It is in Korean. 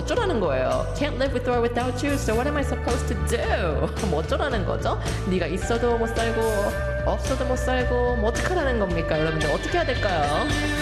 어쩌라는 거예요? Can't live with or without you, so what am I supposed to do? 뭐 어쩌라는 거죠? 네가 있어도 못 살고 없어도 못 살고 뭐 어떡하라는 겁니까? 여러분들 어떻게 해야 될까요?